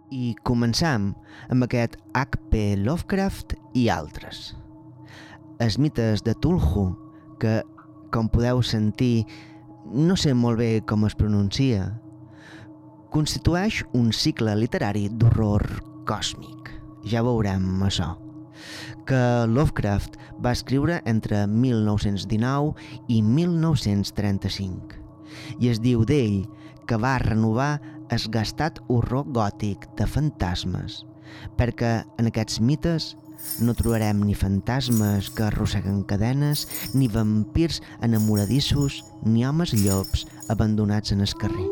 I començam amb aquest H.P. Lovecraft i altres. Els mites de Cthulhu, que, com podeu sentir, no sé molt bé com es pronuncia, constitueix un cicle literari d'horror còsmic. Ja veurem això. Que Lovecraft va escriure entre 1919 i 1935. I es diu d'ell que va renovar el gastat horror gòtic de fantasmes, perquè en aquests mites no trobarem ni fantasmes que arrosseguen cadenes, ni vampirs enamoradissos, ni homes llops abandonats en el carrer.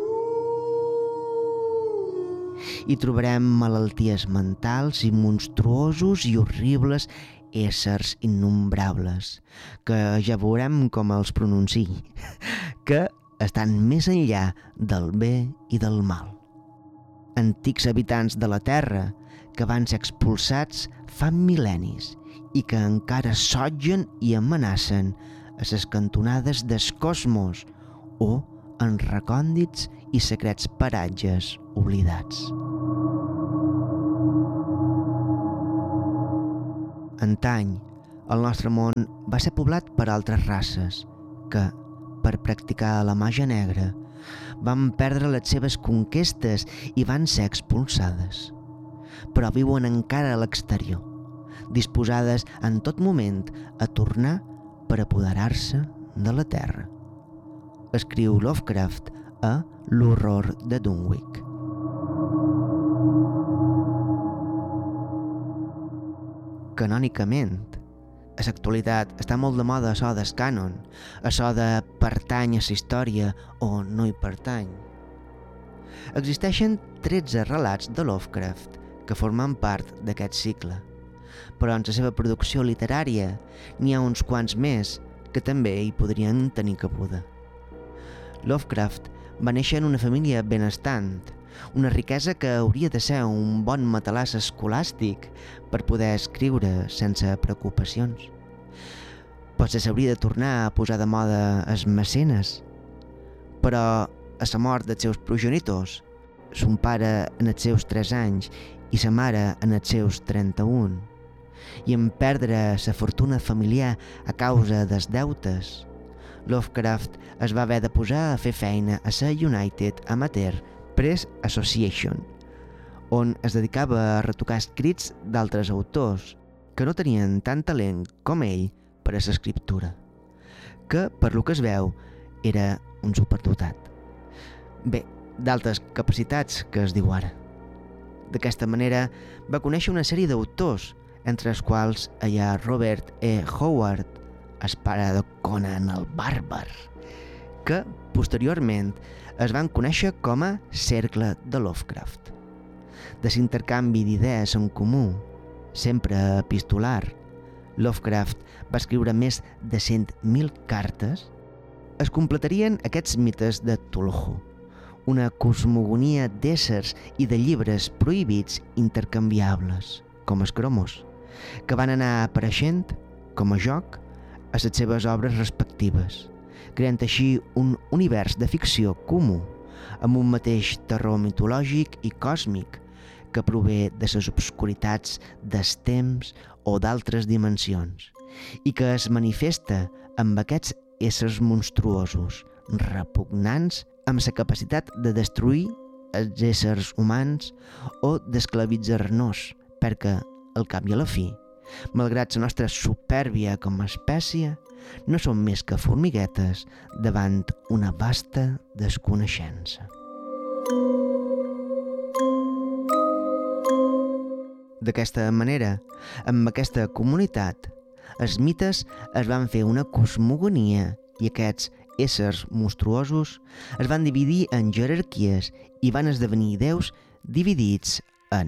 Hi trobarem malalties mentals i monstruosos i horribles éssers innombrables, que ja veurem com els pronunciï, que estan més enllà del bé i del mal. Antics habitants de la Terra que van ser expulsats fa mil·lennis i que encara sotgen i amenacen a les cantonades del cosmos o en recòndits i secrets paratges oblidats. Antany, el nostre món va ser poblat per altres races que, per practicar la màgia negra, van perdre les seves conquestes i van ser expulsades. Però viuen encara a l'exterior, disposades en tot moment a tornar per apoderar-se de la Terra. Escriu Lovecraft a L'horror de Dunwich. Canònicament, a l'actualitat està molt de moda això del cànon, això de pertany a la història o no hi pertany. Existeixen 13 relats de Lovecraft que formen part d'aquest cicle, però en la seva producció literària n'hi ha uns quants més que també hi podrien tenir cabuda. Lovecraft va néixer en una família benestant, una riquesa que hauria de ser un bon matalàs escolàstic per poder escriure sense preocupacions. Potser s'hauria de tornar a posar de moda els mecenes, però a la mort dels seus progenitors, son pare en els seus 3 anys i sa mare en els seus 31, i en perdre la fortuna familiar a causa dels deutes, Lovecraft es va haver de posar a fer feina a la United Amateur Press Association, on es dedicava a retocar escrits d'altres autors que no tenien tant talent com ell per a l'escriptura, que, per lo que es veu, era un superdotat. Bé, d'altres capacitats que es diu ara. D'aquesta manera va conèixer una sèrie d'autors, entre els quals hi ha Robert E. Howard, el pare de Conan el Bàrbar, que posteriorment es van conèixer com a Cercle de Lovecraft. De l'intercanvi d'idees en comú, sempre epistolar, Lovecraft va escriure més de 100.000 cartes. Es completarien aquests mites de Cthulhu, una cosmogonia d'éssers i de llibres prohibits intercanviables, com els cromos, que van anar apareixent, com a joc, a les seves obres respectives, creant així un univers de ficció comú, amb un mateix terror mitològic i còsmic que prové de les obscuritats dels temps o d'altres dimensions, i que es manifesta amb aquests éssers monstruosos, repugnants, amb la capacitat de destruir els éssers humans o d'esclavitzar-nos, perquè, al cap i a la fi, malgrat la nostra supèrbia com a espècie, no som més que formiguetes davant una vasta desconeixença. D'aquesta manera, amb aquesta comunitat, els mites es van fer una cosmogonia i aquests éssers monstruosos es van dividir en jerarquies i van esdevenir déus dividits en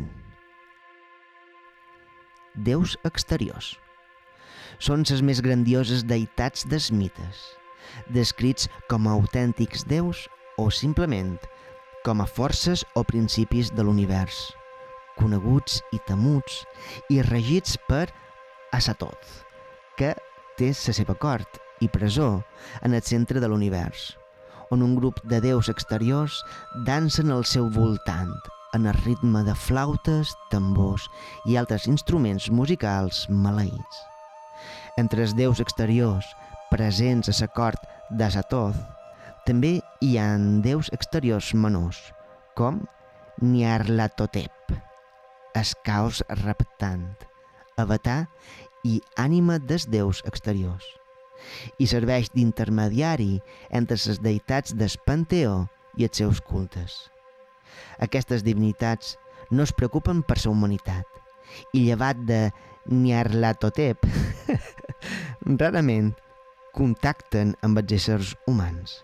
déus exteriors. Són les més grandioses deïtats dels mites, descrits com a autèntics déus o simplement com a forces o principis de l'univers, coneguts i temuts i regits per Azathoth, que té la seva cort i presó en el centre de l'univers, on un grup de déus exteriors dansen al seu voltant, en el ritme de flautes, tambors i altres instruments musicals maleïts. Entre els déus exteriors presents a la cort d'Azathoth, també hi ha déus exteriors menors, com Nyarlathotep, el caos reptant, avatar i ànima dels déus exteriors, i serveix d'intermediari entre les deïtats del panteó i els seus cultes. Aquestes divinitats no es preocupen per la humanitat i, llevat de Nyarlathotep, rarament contacten amb els éssers humans.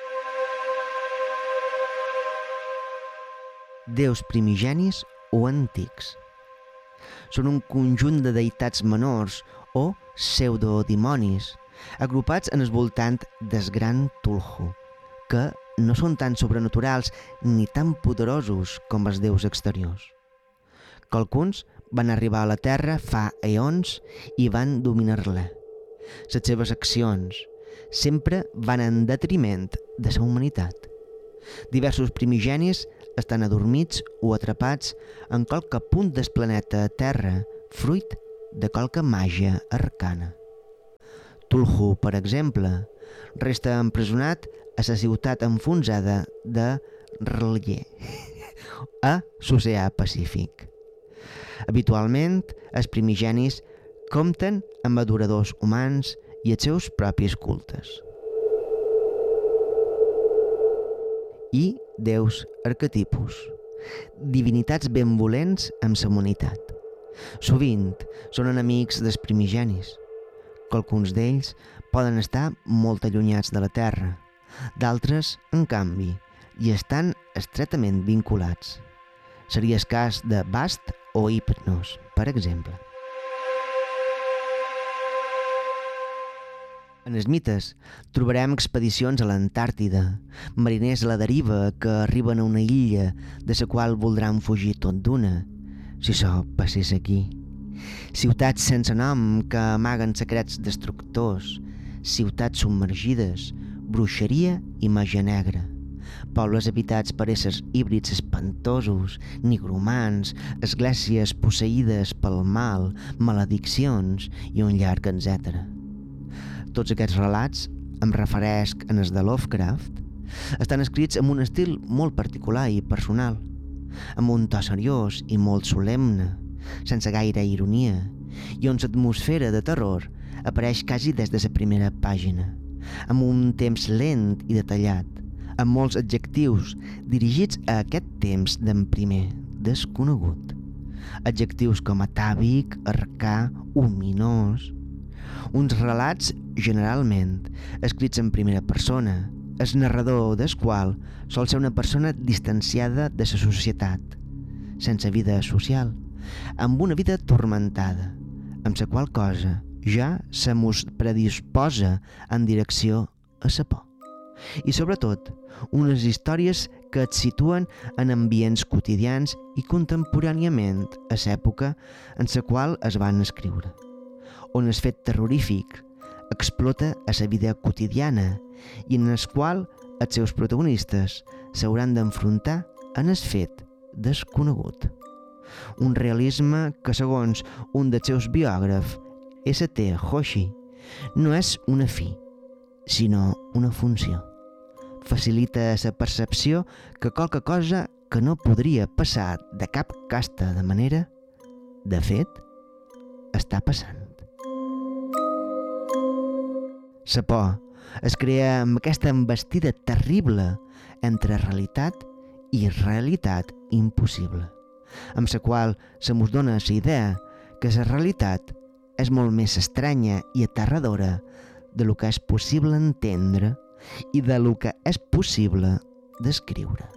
Déus primigenis o antics. Són un conjunt de deïtats menors o pseudodimonis agrupats en el voltant del gran Tulhu, que no són tan sobrenaturals ni tan poderosos com els déus exteriors. Qualcuns van arribar a la Terra fa eons i van dominar-la. Les seves accions sempre van en detriment de la humanitat. Diversos primigenis estan adormits o atrapats en qualque punt del planeta Terra, fruit de qualque màgia arcana. Tulhu, per exemple, resta empresonat a la ciutat enfonsada de R'lyeh, a l'oceà Pacífic. Habitualment, els primigenis compten amb adoradors humans i els seus propis cultes. I déus arquetipus, divinitats benvolents amb la humanitat. Sovint són enemics dels primigenis. Qualcuns d'ells poden estar molt allunyats de la Terra, d'altres, en canvi, hi estan estretament vinculats. Seria el cas de Bast o Hypnos, per exemple. En els mites trobarem expedicions a l'Antàrtida, mariners a la deriva que arriben a una illa de la qual voldran fugir tot d'una, si això passés aquí. Ciutats sense nom que amaguen secrets destructors, ciutats submergides, bruixeria i màgia negra, pobles habitats per éssers híbrids espantosos, nigromants, esglésies posseïdes pel mal, malediccions i un llarg etcètera. Tots aquests relats, em referesc en els de Lovecraft, estan escrits amb un estil molt particular i personal, amb un to seriós i molt solemne, sense gaire ironia, i on l'atmosfera de terror apareix quasi des de la primera pàgina, amb un temps lent i detallat, amb molts adjectius dirigits a aquest temps d'en primer, desconegut. Adjectius com atàvic, arcà, ominós. Uns relats, generalment, escrits en primera persona, el narrador del qual sol ser una persona distanciada de la societat, sense vida social, amb una vida tormentada, amb la qual cosa ja se mos predisposa en direcció a la por. I sobretot, unes històries que et situen en ambients quotidians i contemporàniament a l'època en la qual es van escriure, on el fet terrorífic explota a la vida quotidiana i en el qual els seus protagonistes s'hauran d'enfrontar en el fet desconegut. Un realisme que, segons un dels seus biògrafs, S.T. Hoshi, no és una fi, sinó una funció. Facilita la percepció que qualque cosa que no podria passar de cap casta de manera, de fet, està passant. La por es crea amb aquesta embestida terrible entre realitat i realitat impossible, amb la qual se mos dona la idea que la realitat és molt més estranya i aterradora de lo que és possible entendre i de lo que és possible descriure.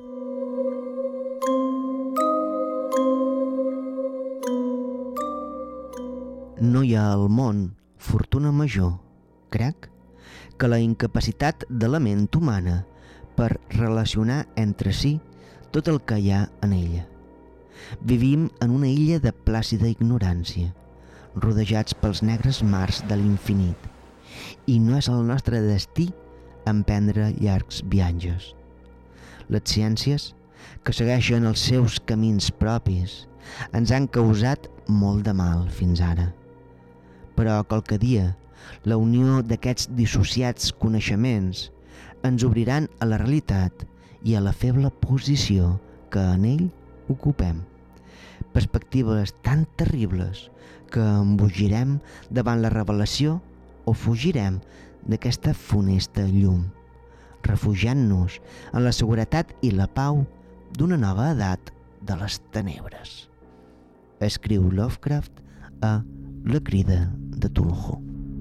No hi ha al món fortuna major, crec, que la incapacitat de la ment humana per relacionar entre si tot el que hi ha en ella. Vivim en una illa de plàcida ignorància, rodejats pels negres mars de l'infinit, i no és el nostre destí emprendre llargs viatges. Les ciències que segueixen els seus camins propis, ens han causat molt de mal fins ara. Però qualque dia, la unió d'aquests dissociats coneixements ens obriran a la realitat i a la feble posició que en ell ocupem. Perspectives tan terribles que embogirem davant la revelació o fugirem d'aquesta funesta llum, refugiant-nos en la seguretat i la pau d'una nova edat de les tenebres. Escriu Lovecraft a La crida de Cthulhu.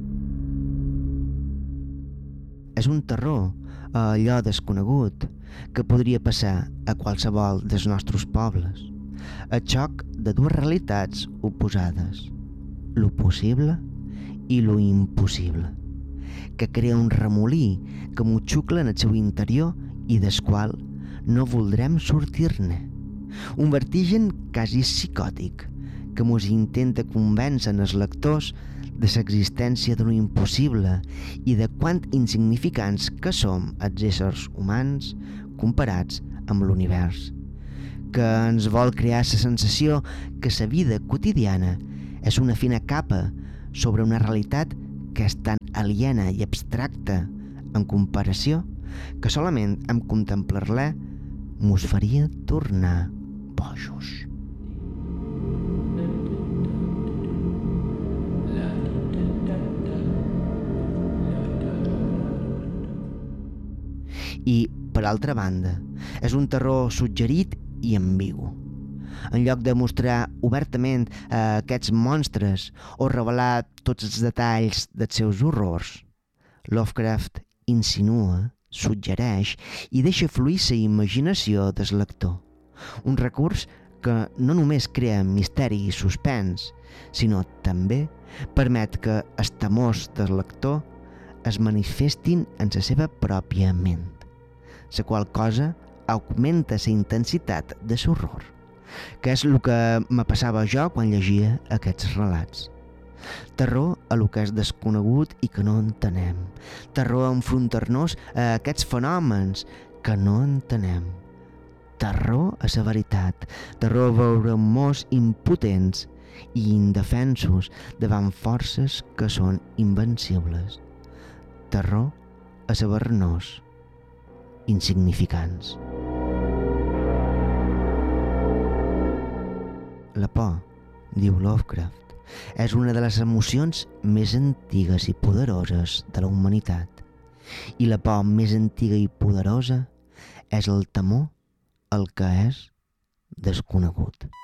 És un terror a allò desconegut que podria passar a qualsevol dels nostres pobles, a xoc de dues realitats oposades, lo possible i lo impossible, que crea un remolí que mutxucla en el seu interior i del qual no voldrem sortir-ne. Un vertigen quasi psicòtic que mos intenta convèncer els lectors de l'existència de lo impossible i de quant insignificants que som els éssers humans comparats amb l'univers, que ens vol crear la sensació que la vida quotidiana és una fina capa sobre una realitat que és tan aliena i abstracta en comparació que solament en contemplar-la mos faria tornar bojos. I, per altra banda, és un terror suggerit i ambigu. En lloc de mostrar obertament aquests monstres o revelar tots els detalls dels seus horrors, Lovecraft insinua, suggereix i deixa fluir la imaginació del lector. Un recurs que no només crea misteri i suspens, sinó també permet que els temors del lector es manifestin en la seva pròpia ment, la qual cosa augmenta la intensitat de l'horror, que és el que me passava jo quan llegia aquests relats. Terror a lo que és desconegut i que no entenem. Terror a enfrontar-nos a aquests fenòmens que no entenem. Terror a la veritat. Terror a veure-nos impotents i indefensos davant forces que són invencibles. Terror a saber-nos insignificants. La por, diu Lovecraft, és una de les emocions més antigues i poderoses de la humanitat. I la por més antiga i poderosa és el temor al que és desconegut.